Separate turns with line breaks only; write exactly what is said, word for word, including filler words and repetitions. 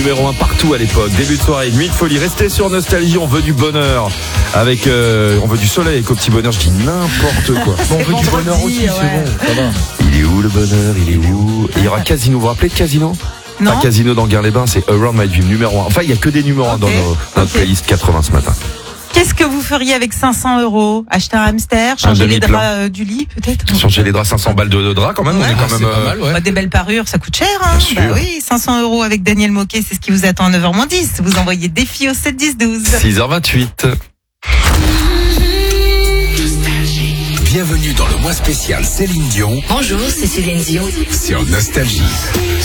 numéro un partout à l'époque. Début de soirée, nuit de folie. Restez sur Nostalgie, on veut du bonheur. Avec, euh, on veut du soleil avec au petit bonheur, je dis n'importe quoi.
Bon, on veut du bonheur aussi, ouais. C'est bon, ça va.
Il est où le bonheur, il est où? Et il y aura Casino, vous vous rappelez de Casino?
Non.
Un Casino dans Guerre-les-Bains, c'est Around My Dream numéro un. Enfin, il y a que des numéros un
Okay.
dans nos, notre
Okay.
playlist quatre-vingts ce matin.
Qu'est-ce que vous feriez avec cinq cents euros? Acheter un hamster, changer les draps euh, du lit, peut-être?
Changer les draps, cinq cents balles de, de draps quand même,
Ouais.
on est quand
Ah,
même...
c'est pas mal, ouais.
Bah, des belles parures, ça coûte cher, hein?
Bien sûr.
Bah oui, cinq cents euros avec Daniel Moquet, c'est ce qui vous attend à neuf heures moins dix. Vous envoyez défi au sept dix douze.
six heures vingt-huit.
Bienvenue dans le mois spécial Céline Dion
Bonjour, c'est Céline Dion.
sur Nostalgie.